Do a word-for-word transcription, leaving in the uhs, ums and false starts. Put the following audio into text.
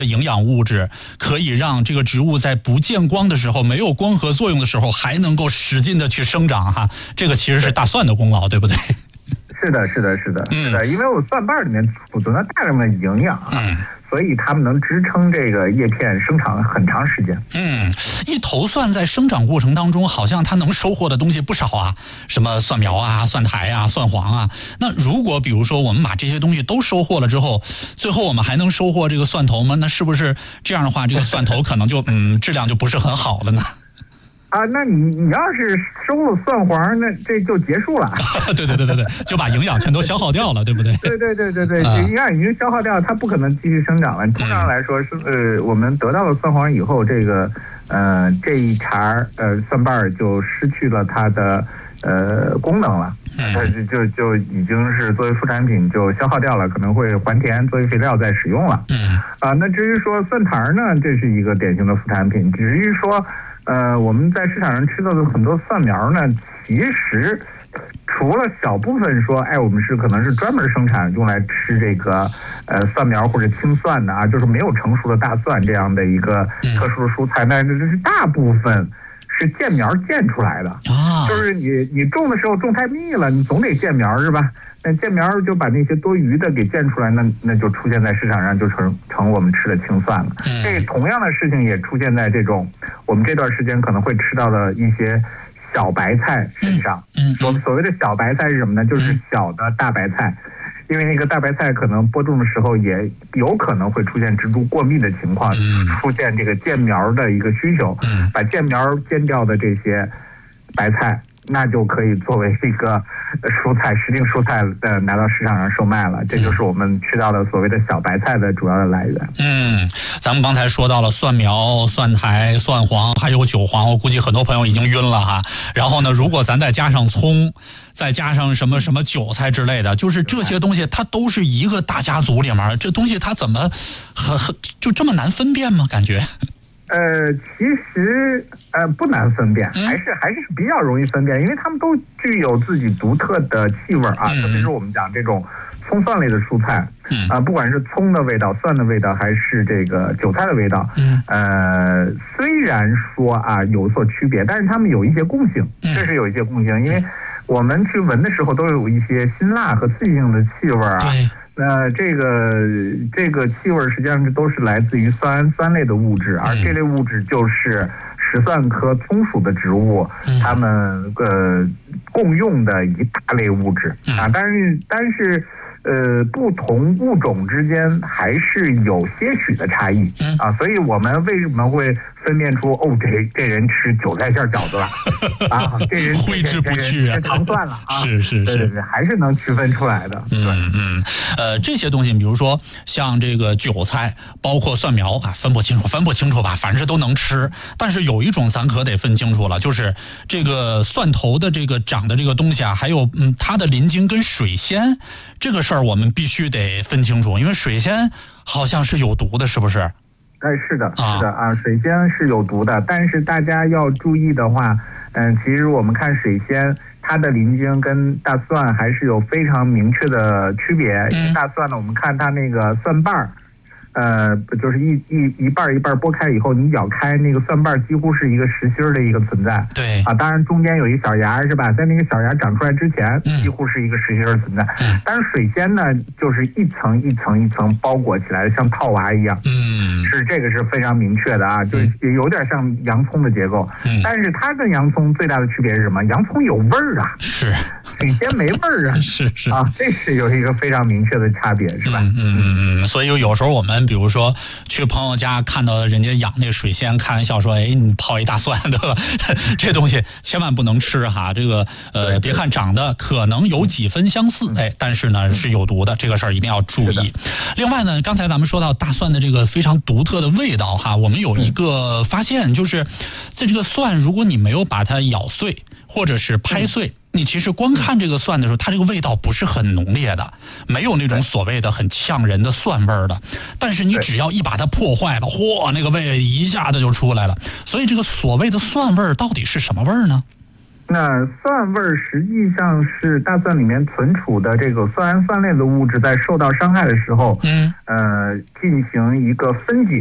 营养物质可以让这个植物在不见光的时候，没有光合作用的时候，还能够使劲的去生长哈。这个其实是大蒜的功劳，对不对？ 是的，是的，是的，是的，因为我蒜瓣里面储存了大量的营养啊。嗯，所以它们能支撑这个叶片生长很长时间。 嗯，一头蒜在生长过程当中，好像它能收获的东西不少啊，什么蒜苗啊、蒜苔啊、蒜黄啊。那如果比如说我们把这些东西都收获了之后，最后我们还能收获这个蒜头吗？那是不是这样的话，这个蒜头可能就嗯质量就不是很好了呢？ 啊，那你你要是收了蒜黄，那这就结束了。 对对对对对，就把营养全都消耗掉了，对不对？ 对对对对对，营养已经消耗掉，它不可能继续生长了。通常来说是呃，我们得到了蒜黄以后，这个呃这一茬呃蒜瓣就失去了它的呃功能了，它就就就已经是作为副产品就消耗掉了，可能会还田作为肥料再使用了。啊，那至于说蒜苔呢，这是一个典型的副产品。至于说呃，我们在市场上吃到的很多蒜苗呢，其实除了小部分说，哎，我们是可能是专门生产用来吃这个呃蒜苗或者青蒜的啊，就是没有成熟的大蒜这样的一个特殊的蔬菜，那这是大部分是见苗见出来的。就是你你种的时候种太密了，你总得见苗是吧？那见苗就把那些多余的给见出来，那那就出现在市场上，就成成我们吃的青蒜了。这同样的事情也出现在这种我们这段时间可能会吃到的一些小白菜身上。所所谓的小白菜是什么呢？就是小的大白菜，因为那个大白菜可能播种的时候也有可能会出现植株过密的情况，出现这个见苗的一个需求，把见苗见掉的这些白菜，那就可以作为一个蔬菜时令蔬菜呃拿到市场上售卖了，这就是我们吃到的所谓的小白菜的主要的来源。 嗯，咱们刚才说到了蒜苗、蒜苔、蒜黄，还有韭黄，我估计很多朋友已经晕了哈。然后呢，如果咱再加上葱，再加上什么什么韭菜之类的，就是这些东西它都是一个大家族里面，这东西它怎么很很就这么难分辨吗？感觉？ 呃，其实呃不难分辨，还是还是比较容易分辨，因为它们都具有自己独特的气味啊，特别是我们讲这种葱蒜类的蔬菜，啊、呃，不管是葱的味道、蒜的味道，还是这个韭菜的味道，呃，虽然说啊有所区别，但是它们有一些共性，这是有一些共性，因为我们去闻的时候都有一些辛辣和刺激性的气味啊。那这个这个气味实际上都是来自于酸氨酸类的物质，而这类物质就是石蒜科葱属的植物，它们呃共用的一大类物质啊。但是但是呃不同物种之间还是有些许的差异啊，所以我们为什么会分辨出哦，这这人吃韭菜馅饺子了啊，这人挥之不去啊， 吃糖蒜了啊， 是是是， 对对，还是能区分出来的。 嗯嗯，呃，这些东西，比如说像这个韭菜，包括蒜苗啊，分不清楚，分不清楚吧，反正都能吃。但是有一种咱可得分清楚了，就是这个蒜头的这个长的这个东西啊，还有嗯它的鳞茎跟水仙这个事儿，我们必须得分清楚，因为水仙好像是有毒的，是不是？ 哎，是的，是的啊，水仙是有毒的，但是大家要注意的话，嗯，其实我们看水仙，它的鳞茎跟大蒜还是有非常明确的区别。因为大蒜呢，我们看它那个蒜瓣儿，呃，就是一一一半一半剥开以后，你咬开那个蒜瓣几乎是一个实心的一个存在。 对啊，当然中间有一小芽是吧？在那个小芽长出来之前，几乎是一个实心的存在。嗯、但是水仙呢，就是一层一层一层包裹起来的，像套娃一样。嗯，是这个是非常明确的啊，就是有点像洋葱的结构。嗯，但是它跟洋葱最大的区别是什么？洋葱有味儿啊， 是水仙没味儿啊， 是是啊，这是有一个非常明确的差别，是吧？ 嗯嗯嗯，所以有时候我们比如说去朋友家看到人家养那水仙，开玩笑说，哎，你泡一大蒜，对吧？这东西千万不能吃哈。这个呃，别看长得可能有几分相似，哎，但是呢是有毒的，这个事儿一定要注意。另外呢，刚才咱们说到大蒜的这个非常独特的味道哈，我们有一个发现，就是在这个蒜，如果你没有把它咬碎或者是拍碎。你其实光看这个蒜的时候，它这个味道不是很浓烈的，没有那种所谓的很呛人的蒜味儿的。但是你只要一把它破坏了，嚯，那个味一下子就出来了。所以这个所谓的蒜味儿到底是什么味儿呢？ 那蒜味儿实际上是大蒜里面存储的这个酸氨酸类的物质在受到伤害的时候， 嗯， 呃，进行一个分解。